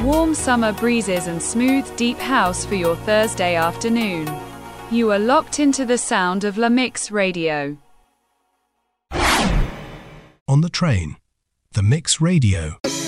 Warm summer breezes and smooth, deep house for your Thursday afternoon. You are locked into the sound of La Mix Radio. On the train, The Mix Radio.